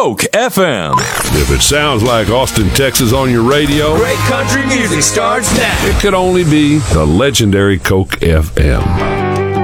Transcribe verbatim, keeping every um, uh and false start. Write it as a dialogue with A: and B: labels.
A: Coke F M.
B: If it sounds like Austin, Texas on your radio,
A: great country music starts now.
B: It could only be the legendary Coke F M.